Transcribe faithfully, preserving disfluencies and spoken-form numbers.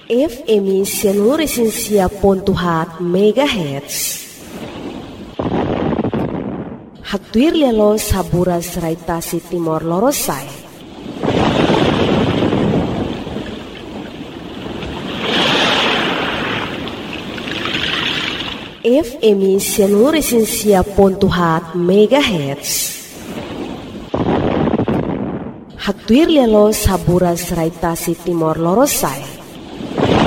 F M Sianuresensia pontuhat megahertz. Haktuir lialo saburas raitasi Timor Lorosai. F M Sianuresensia pontuhat megahertz. Haktuir lialo saburas raitasi Timor Lorosai.